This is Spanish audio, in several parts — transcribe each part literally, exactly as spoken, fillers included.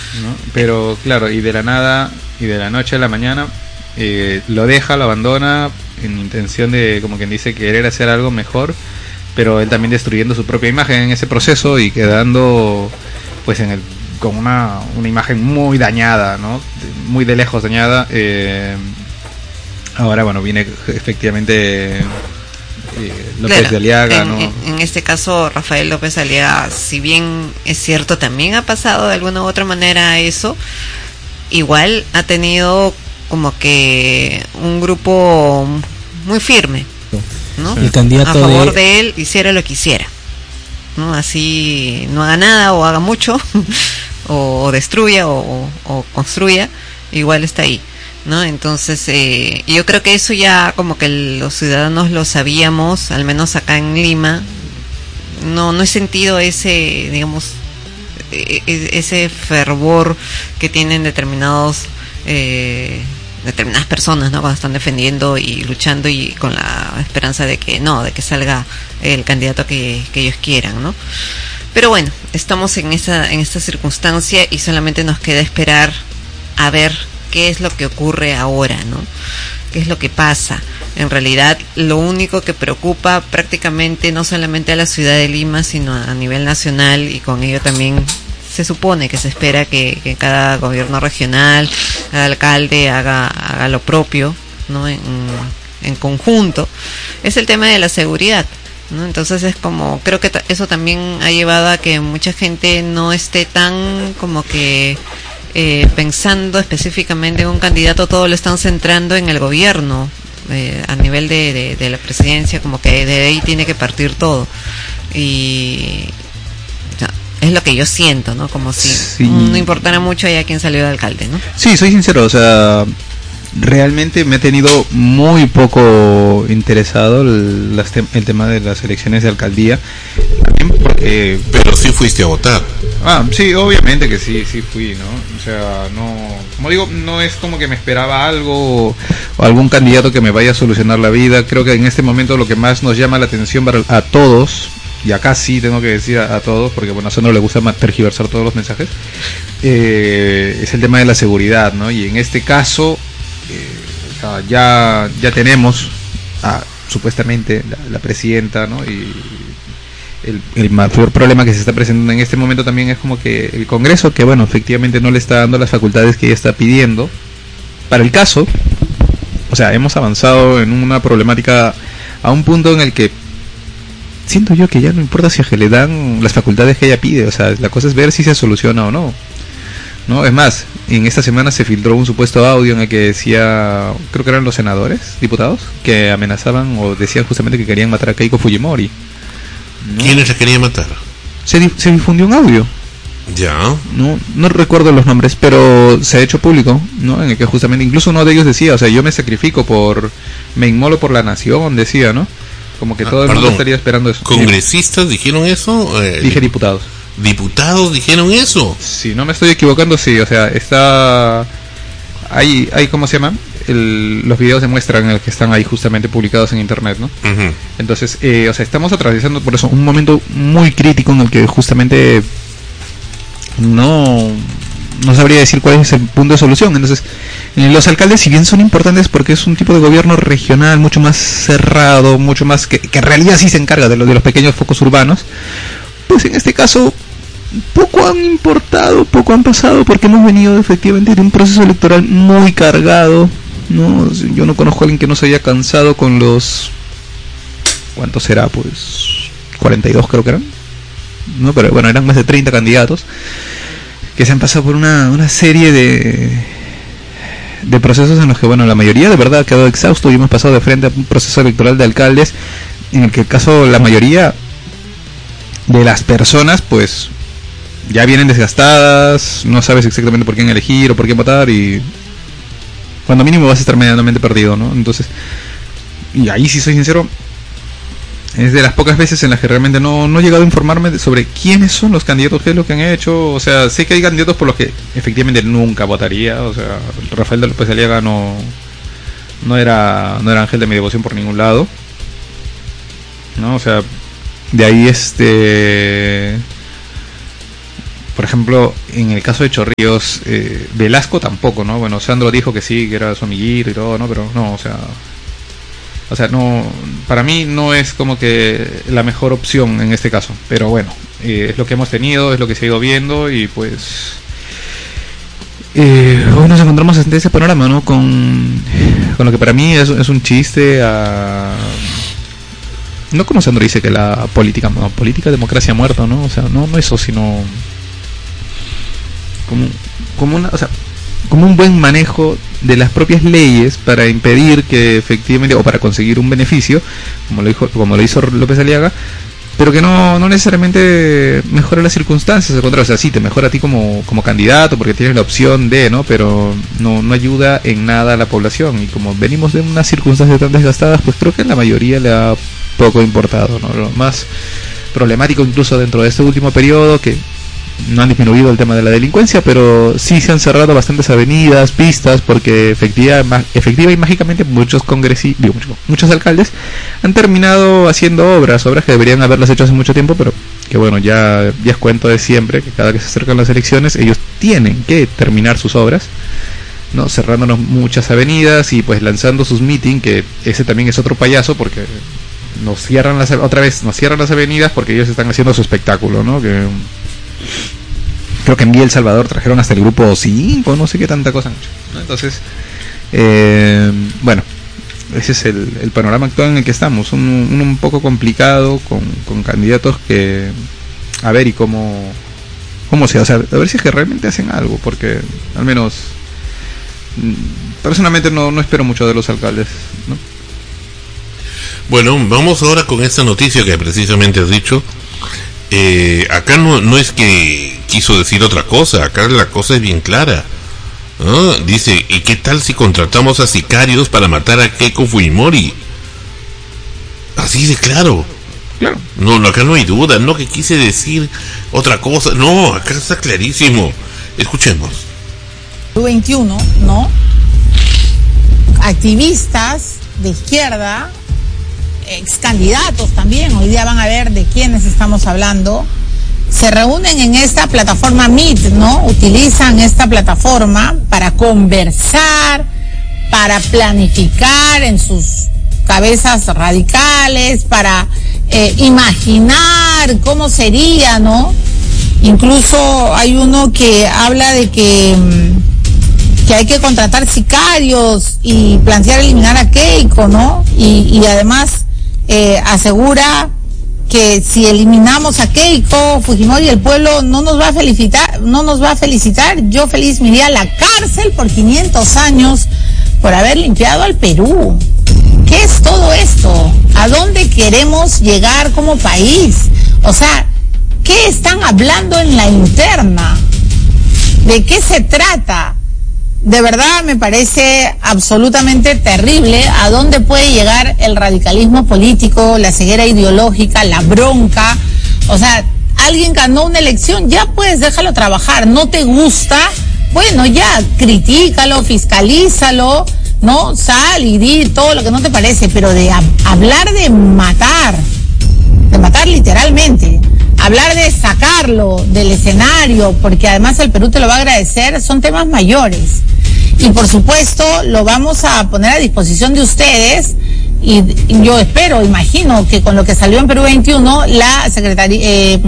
¿no? Pero claro, y de la nada, y de la noche a la mañana, eh, lo deja, lo abandona, en intención de, como quien dice, querer hacer algo mejor, pero él también destruyendo su propia imagen en ese proceso y quedando pues en el con una, una imagen muy dañada, ¿no? Muy de lejos dañada. Eh, ahora, bueno, viene efectivamente eh, López claro, de Aliaga, en, ¿no? en, en este caso, Rafael López de Aliaga, si bien es cierto, también ha pasado de alguna u otra manera eso, igual ha tenido como que un grupo muy firme, ¿no? El candidato a favor de... de él, hiciera lo que hiciera, ¿no? Así no haga nada o haga mucho o, o destruya o, o, o construya, igual está ahí, ¿no? Entonces eh, yo creo que eso ya como que los ciudadanos lo sabíamos, al menos acá en Lima. No no he sentido ese, digamos, ese fervor que tienen determinados eh, determinadas personas, ¿no? Cuando están defendiendo y luchando y con la esperanza de que no, de que salga el candidato que, que ellos quieran, ¿no? Pero bueno, estamos en esa en esta circunstancia y solamente nos queda esperar a ver qué es lo que ocurre ahora, ¿no? ¿Qué es lo que pasa? En realidad, lo único que preocupa prácticamente no solamente a la ciudad de Lima, sino a nivel nacional, y con ello también se supone que se espera que, que cada gobierno regional, cada alcalde haga, haga lo propio, ¿no? En, en conjunto, es el tema de la seguridad, ¿no? Entonces es como, creo que t- eso también ha llevado a que mucha gente no esté tan como que eh, pensando específicamente en un candidato, todo lo están centrando en el gobierno, eh, a nivel de, de, de la presidencia, como que de ahí tiene que partir todo, y o sea, es lo que yo siento, ¿no? Como si Sí. no importara mucho ya quién salió de alcalde, ¿no? Sí, soy sincero, o sea, realmente me he tenido muy poco interesado el, las te- el tema de las elecciones de alcaldía, también porque... Pero sí fuiste a votar. Ah, sí, obviamente que sí, sí fui, ¿no? O sea, no, como digo, no es como que me esperaba algo o algún candidato que me vaya a solucionar la vida. Creo que en este momento lo que más nos llama la atención para, a todos, y acá sí tengo que decir a, a todos, porque bueno, a eso no le gusta tergiversar todos los mensajes, eh, es el tema de la seguridad, ¿no? Y en este caso, eh, o sea, ya, ya tenemos a, supuestamente la, la presidenta, ¿no? Y el, el mayor problema que se está presentando en este momento también es como que el Congreso, que bueno, efectivamente no le está dando las facultades que ella está pidiendo para el caso. O sea, hemos avanzado en una problemática a un punto en el que siento yo que ya no importa si es que le dan las facultades que ella pide, o sea, la cosa es ver si se soluciona o no. No, es más, en esta semana se filtró un supuesto audio en el que decía, creo que eran los senadores, diputados, que amenazaban o decían justamente que querían matar a Keiko Fujimori, ¿no? ¿Quiénes la querían matar? Se, di- se difundió un audio, Ya. no no recuerdo los nombres, pero se ha hecho público, ¿no? En el que justamente incluso uno de ellos decía, o sea, yo me sacrifico por, me inmolo por la nación, decía, ¿no? Como que Ah, todo el mundo perdón. estaría esperando eso. ¿Congresistas dijeron eso? Eh, Dije diputados. ¿Diputados dijeron eso? Si no me estoy equivocando, sí, o sea, está... Hay, hay ¿cómo se llama? El, los videos demuestran el que están ahí justamente publicados en internet, ¿no? Ujú. Entonces, eh, o sea, estamos atravesando por eso un momento muy crítico en el que justamente no, no sabría decir cuál es el punto de solución. Entonces, eh, los alcaldes, si bien son importantes porque es un tipo de gobierno regional mucho más cerrado, mucho más que, que en realidad sí se encarga de, lo, de los pequeños focos urbanos, pues en este caso poco han importado, poco han pasado, porque hemos venido efectivamente de un proceso electoral muy cargado, ¿no? Yo no conozco a alguien que no se haya cansado con los... ¿Cuántos será? Pues cuarenta y dos creo que eran, ¿no? Pero bueno, eran más de treinta candidatos que se han pasado por una, una serie de de procesos en los que, bueno, la mayoría de verdad ha quedado exhausto y hemos pasado de frente a un proceso electoral de alcaldes en el que el caso, la mayoría de las personas, pues ya vienen desgastadas, no sabes exactamente por quién elegir o por quién votar y cuando mínimo vas a estar medianamente perdido, ¿no? Entonces, y ahí sí soy sincero, es de las pocas veces en las que realmente no, no he llegado a informarme de- sobre quiénes son los candidatos, qué es lo que han hecho. O sea, sé que hay candidatos por los que efectivamente nunca votaría. O sea, Rafael de López Aliaga no, no era no era ángel de mi devoción por ningún lado, ¿no? O sea, de ahí este... por ejemplo, en el caso de Chorrillos, eh, Velasco tampoco, ¿no? Bueno, Sandro dijo que sí, que era su amiguito y todo, ¿no? Pero no, o sea, o sea, no, para mí no es como que la mejor opción en este caso, pero bueno, eh, es lo que hemos tenido, es lo que se ha ido viendo y pues eh, hoy nos encontramos ante ese panorama, ¿no? Con, con lo que para mí es, es un chiste a... No como Sandro dice que la política, no, política, democracia ha muerto, ¿no? O sea, no, no eso, sino como, como una, o sea, como un buen manejo de las propias leyes para impedir que efectivamente, o para conseguir un beneficio, como lo dijo, como lo hizo López Aliaga, pero que no, no necesariamente mejora las circunstancias, al contrario, o sea, sí, te mejora a ti como, como candidato, porque tienes la opción de, ¿no? Pero no, no ayuda en nada a la población, y como venimos de unas circunstancias tan desgastadas, pues creo que a la mayoría le ha poco importado, ¿no? Lo más problemático incluso dentro de este último periodo, que no han disminuido el tema de la delincuencia, pero sí se han cerrado bastantes avenidas, pistas, porque efectiva, efectiva y mágicamente muchos congresistas, digo, muchos, muchos alcaldes han terminado haciendo obras, obras que deberían haberlas hecho hace mucho tiempo, pero que bueno, ya, ya es cuento de siempre, que cada que se acercan las elecciones ellos tienen que terminar sus obras, ¿no? Cerrándonos muchas avenidas y pues lanzando sus meetings, que ese también es otro payaso, porque nos cierran las, otra vez nos cierran las avenidas porque ellos están haciendo su espectáculo, ¿no? Que creo que en Vía El Salvador trajeron hasta el grupo cinco, no sé qué tanta cosa han hecho, ¿no? Entonces, eh, bueno, ese es el, el panorama actual en el que estamos, un, un, un poco complicado, con, con candidatos que, a ver y cómo, cómo sea, o sea, a ver si es que realmente hacen algo, porque al menos, personalmente no, no espero mucho de los alcaldes, ¿no? Bueno, vamos ahora con esta noticia que precisamente has dicho. Eh, acá no, no es que quiso decir otra cosa, acá la cosa es bien clara, ¿no? Dice, ¿y qué tal si contratamos a sicarios para matar a Keiko Fujimori? Así de claro. Claro. No, no, acá no hay duda, no que quise decir otra cosa, no, acá está clarísimo. Escuchemos. veintiuno, ¿no? Activistas de izquierda, ex candidatos también, hoy día van a ver de quiénes estamos hablando, se reúnen en esta plataforma Meet, ¿no? Utilizan esta plataforma para conversar, para planificar en sus cabezas radicales, para eh, imaginar cómo sería, ¿no? Incluso hay uno que habla de que, que hay que contratar sicarios y plantear eliminar a Keiko, ¿no? Y, y además eh, asegura que si eliminamos a Keiko Fujimori, el pueblo no nos va a felicitar, no nos va a felicitar. Yo feliz me iría a la cárcel por quinientos años por haber limpiado al Perú. ¿Qué es todo esto? ¿A dónde queremos llegar como país? O sea, ¿qué están hablando en la interna? ¿De qué se trata? De verdad me parece absolutamente terrible a dónde puede llegar el radicalismo político, la ceguera ideológica, la bronca. O sea, alguien ganó una elección, ya pues déjalo trabajar. ¿No te gusta? Bueno, ya, critícalo, fiscalízalo, ¿no? Sal y di todo lo que no te parece, pero de a- hablar de matar, de matar literalmente, hablar de sacarlo del escenario, porque además el Perú te lo va a agradecer, son temas mayores. Y por supuesto lo vamos a poner a disposición de ustedes, y, y yo espero, imagino que con lo que salió en Perú veintiuno, la Secretaría, eh,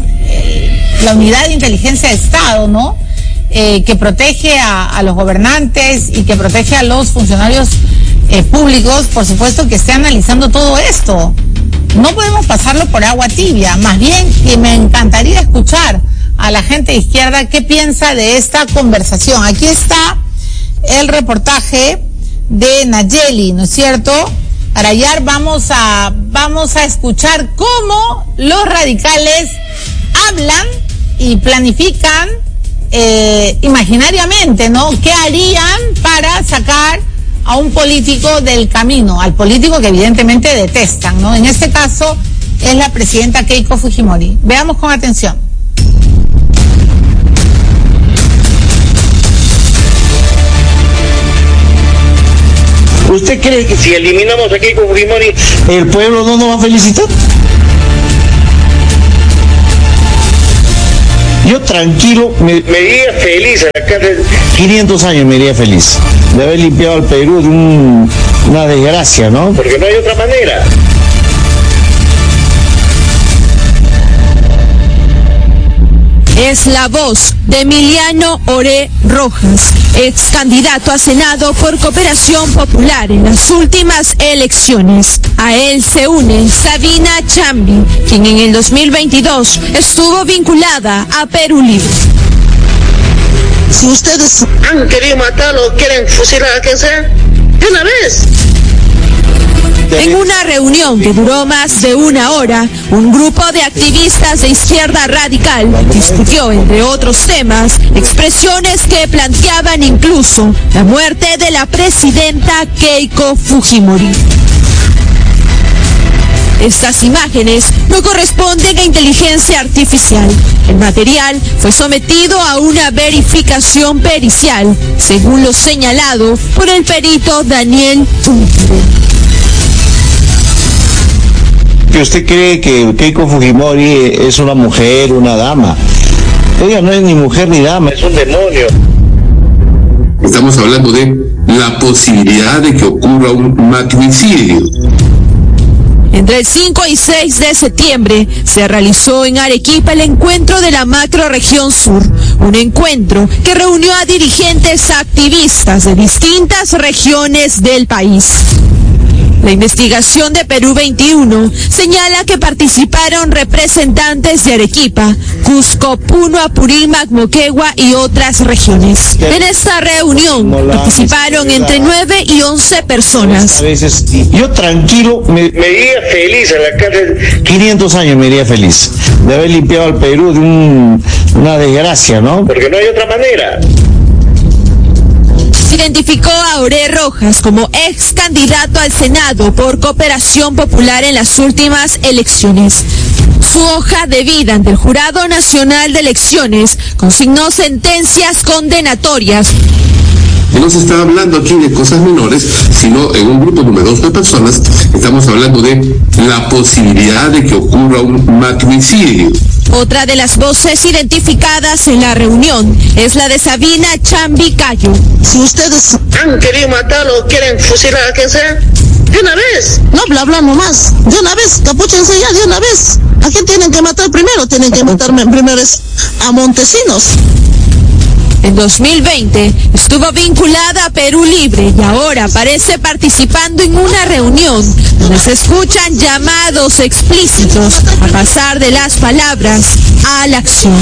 eh, la Unidad de Inteligencia de Estado, ¿no? Eh, que protege a, a los gobernantes y que protege a los funcionarios eh, públicos, por supuesto que esté analizando todo esto. No podemos pasarlo por agua tibia, más bien que me encantaría escuchar a la gente de izquierda qué piensa de esta conversación. Aquí está el reportaje de Nayeli, ¿no es cierto? Arayar, vamos a, vamos a escuchar cómo los radicales hablan y planifican eh, imaginariamente, ¿no? ¿Qué harían para sacar a un político del camino, al político que evidentemente detestan, ¿no? En este caso es la presidenta Keiko Fujimori. Veamos con atención. ¿Usted cree que si eliminamos a Keiko Fujimori, el pueblo no nos va a felicitar? Yo tranquilo me, me iría feliz a la cárcel. quinientos años me iría feliz de haber limpiado al Perú de un, una desgracia, ¿no? Porque no hay otra manera. Es la voz de Emiliano Oré Rojas, ex candidato a Senado por Cooperación Popular en las últimas elecciones. A él se une Sabina Chambi, quien en el dos mil veintidós estuvo vinculada a Perú Libre. Si ustedes han querido matarlo, quieren fusilar a quien sea, de una vez. En una reunión que duró más de una hora, un grupo de activistas de izquierda radical discutió, entre otros temas, expresiones que planteaban incluso la muerte de la presidenta Keiko Fujimori. Estas imágenes no corresponden a inteligencia artificial. El material fue sometido a una verificación pericial, según lo señalado por el perito Daniel Túnquere. ¿Usted cree que Keiko Fujimori es una mujer, una dama? Ella no es ni mujer ni dama, es un demonio. Estamos hablando de la posibilidad de que ocurra un magnicidio. Entre el cinco y seis de septiembre se realizó en Arequipa el encuentro de la Macrorregión Sur, un encuentro que reunió a dirigentes activistas de distintas regiones del país. La investigación de Perú veintiuno señala que participaron representantes de Arequipa, Cusco, Puno, Apurímac, Moquegua y otras regiones. En esta reunión participaron entre nueve y once personas. A veces, yo tranquilo me, me iría feliz a la cárcel. quinientos años me iría feliz de haber limpiado al Perú de un, una desgracia, ¿no? Porque no hay otra manera. Se identificó a Oré Rojas como ex candidato al Senado por Cooperación Popular en las últimas elecciones. Su hoja de vida ante el Jurado Nacional de Elecciones consignó sentencias condenatorias. No se está hablando aquí de cosas menores, sino en un grupo numeroso de personas estamos hablando de la posibilidad de que ocurra un magnicidio. Otra de las voces identificadas en la reunión es la de Sabina Chambi Cayo. Si ustedes han querido matarlo, quieren fusilar a quien sea, de una vez. No bla bla nomás, de una vez, capúchense ya de una vez. ¿A quién tienen que matar primero? Tienen que matarme primero a Montesinos. En dos mil veinte estuvo vinculada a Perú Libre y ahora aparece participando en una reunión donde se escuchan llamados explícitos a pasar de las palabras a la acción.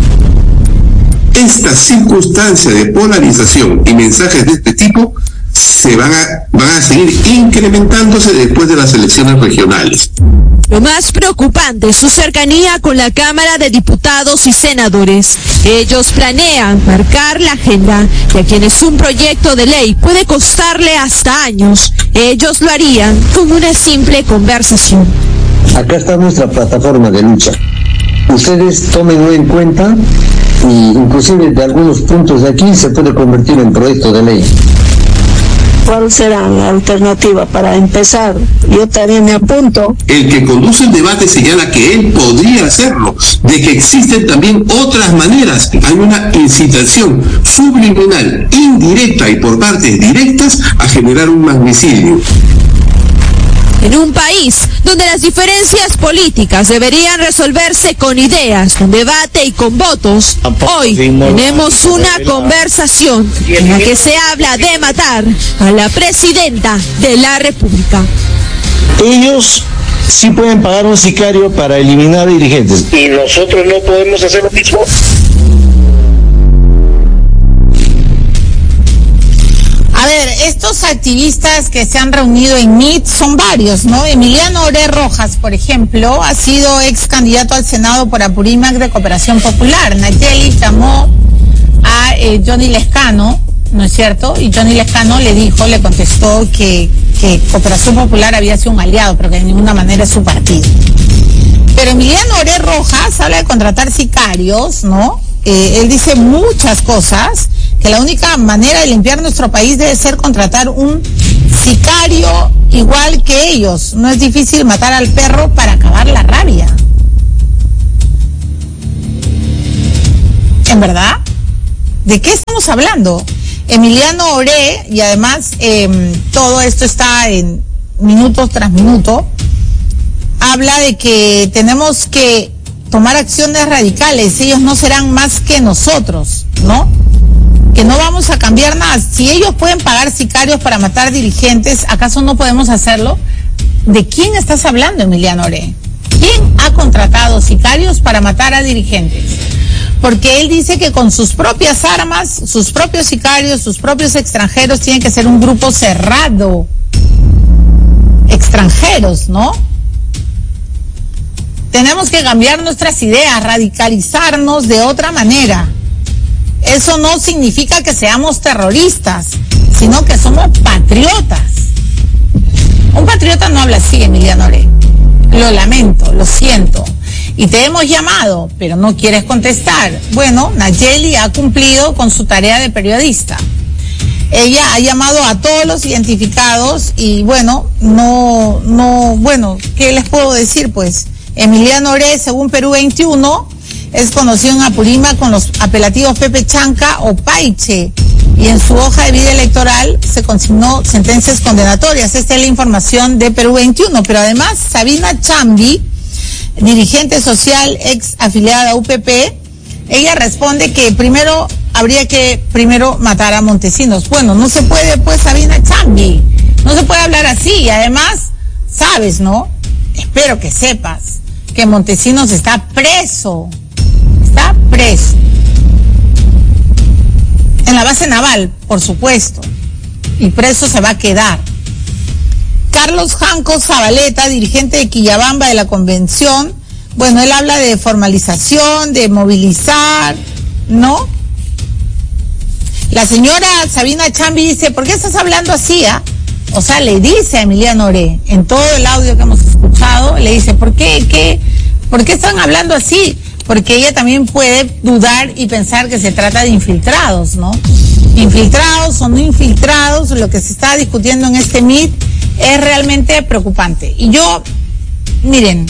Esta circunstancia de polarización y mensajes de este tipo se van a, van a seguir incrementándose después de las elecciones regionales. Lo más preocupante es su cercanía con la Cámara de Diputados y Senadores. Ellos planean marcar la agenda y a quienes un proyecto de ley puede costarle hasta años, ellos lo harían con una simple conversación. Acá está nuestra plataforma de lucha. Ustedes tómenlo en cuenta y inclusive de algunos puntos de aquí se puede convertir en proyecto de ley. ¿Cuál será la alternativa para empezar? Yo también me apunto. El que conduce el debate señala que él podría hacerlo, de que existen también otras maneras. Hay una incitación subliminal, indirecta y por partes directas a generar un magnicidio. En un país donde las diferencias políticas deberían resolverse con ideas, con debate y con votos, hoy tenemos una conversación en la que se habla de matar a la presidenta de la República. Ellos sí pueden pagar un sicario para eliminar dirigentes. ¿Y nosotros no podemos hacer lo mismo? A ver, estos activistas que se han reunido en M I T son varios, ¿no? Emiliano Oré Rojas, por ejemplo, ha sido ex candidato al Senado por Apurímac de Cooperación Popular. Nayeli llamó a eh, Johnny Lescano, ¿no es cierto? Y Johnny Lescano le dijo, le contestó que, que Cooperación Popular había sido un aliado, pero que de ninguna manera es su partido. Pero Emiliano Oré Rojas habla de contratar sicarios, ¿no? Eh, él dice muchas cosas, que la única manera de limpiar nuestro país debe ser contratar un sicario igual que ellos. No es difícil matar al perro para acabar la rabia. ¿En verdad? ¿De qué estamos hablando? Emiliano Oré, y además eh, todo esto está en minutos tras minuto, habla de que tenemos que tomar acciones radicales, ellos no serán más que nosotros, ¿no? Que no vamos a cambiar nada. Si ellos pueden pagar sicarios para matar dirigentes, ¿acaso no podemos hacerlo? ¿De quién estás hablando, Emiliano Oré? ¿Quién ha contratado sicarios para matar a dirigentes? Porque él dice que con sus propias armas, sus propios sicarios, sus propios extranjeros, tiene que ser un grupo cerrado. Extranjeros, ¿no? Tenemos que cambiar nuestras ideas, radicalizarnos de otra manera. Eso no significa que seamos terroristas, sino que somos patriotas. Un patriota no habla así, Emiliano Oré. Lo lamento, lo siento. Y te hemos llamado, pero no quieres contestar. Bueno, Nayeli ha cumplido con su tarea de periodista. Ella ha llamado a todos los identificados y bueno, no, no, bueno, ¿qué les puedo decir? Pues Emiliano Oré, según Perú veintiuno, es conocido en Apurímac con los apelativos Pepe Chanca o Paiche, y en su hoja de vida electoral se consignó sentencias condenatorias. Esta es la información de Perú veintiuno, pero además Sabina Chambi, dirigente social ex afiliada a U P P, ella responde que primero habría que primero matar a Montesinos. Bueno, no se puede, pues, Sabina Chambi, no se puede hablar así. Y además, sabes, ¿no? Espero que sepas que Montesinos está preso, está preso. En la base naval, por supuesto, y preso se va a quedar. Carlos Janco Zabaleta, dirigente de Quillabamba de la Convención, bueno, él habla de formalización, de movilizar, ¿no? La señora Sabina Chambi dice, ¿por qué estás hablando así, ah? O sea, le dice a Emiliano Oré, en todo el audio que hemos escuchado, le dice, ¿por qué, qué, por qué están hablando así? Porque ella también puede dudar y pensar que se trata de infiltrados, ¿no? Infiltrados o no infiltrados, lo que se está discutiendo en este M I T es realmente preocupante. Y yo, miren,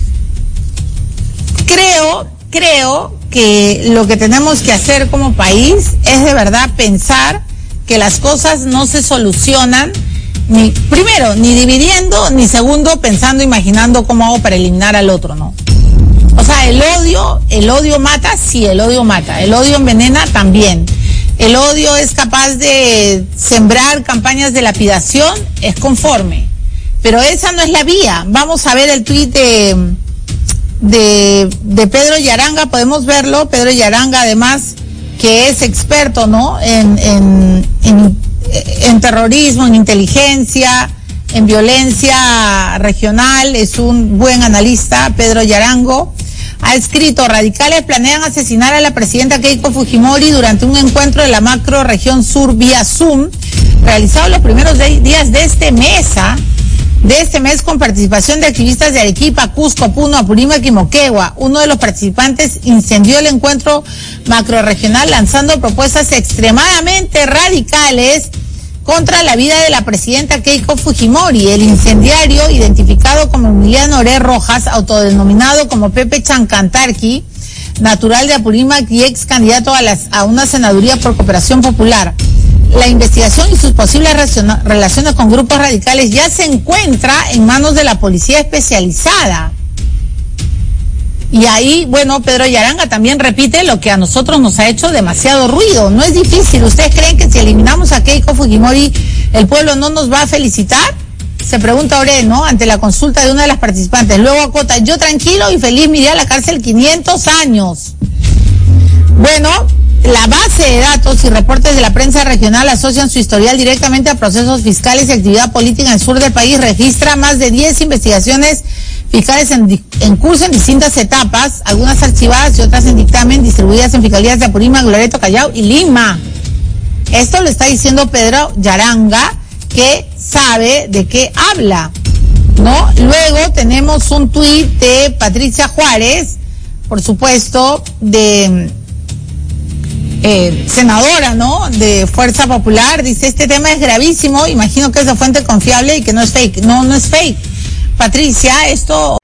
creo, creo que lo que tenemos que hacer como país es de verdad pensar que las cosas no se solucionan, ni primero, ni dividiendo, ni segundo, pensando, imaginando cómo hago para eliminar al otro, ¿no? O sea, el odio, el odio mata, sí, el odio mata. El odio envenena también. El odio es capaz de sembrar campañas de lapidación, es conforme. Pero esa no es la vía. Vamos a ver el tuit de, de, de Pedro Yaranga, podemos verlo. Pedro Yaranga, además, que es experto, ¿no? En, en, en, en terrorismo, en inteligencia, en violencia regional, es un buen analista, Pedro Yarango. Ha escrito, radicales planean asesinar a la presidenta Keiko Fujimori durante un encuentro de la macro región sur vía Zoom, realizado los primeros de, días de este mes, ¿ah? de este mes con participación de activistas de Arequipa, Cusco, Puno, Apurímac y Moquegua. Uno de los participantes incendió el encuentro macrorregional lanzando propuestas extremadamente radicales contra la vida de la presidenta Keiko Fujimori. El incendiario, identificado como Emiliano Oré Rojas, autodenominado como Pepe Chancantarqui, natural de Apurímac y ex candidato a, las, a una senaduría por Cooperación Popular. La investigación y sus posibles relaciones con grupos radicales ya se encuentra en manos de la policía especializada. Y ahí, bueno, Pedro Yaranga también repite lo que a nosotros nos ha hecho demasiado ruido. No es difícil. ¿Ustedes creen que si eliminamos a Keiko Fujimori, el pueblo no nos va a felicitar? Se pregunta Oré, ¿no? Ante la consulta de una de las participantes. Luego acota, yo tranquilo y feliz me iré a la cárcel quinientos años. Bueno, la base de datos y reportes de la prensa regional asocian su historial directamente a procesos fiscales y actividad política en el sur del país. Registra más de diez investigaciones fiscales en, en curso en distintas etapas, algunas archivadas y otras en dictamen, distribuidas en fiscalías de Apurímac, Loreto, Callao y Lima. Esto lo está diciendo Pedro Yaranga, que sabe de qué habla, ¿no? Luego tenemos un tuit de Patricia Juárez, por supuesto, de eh, senadora, ¿no? De Fuerza Popular. Dice, este tema es gravísimo, imagino que es de fuente confiable y que no es fake. No, no es fake. Patricia, esto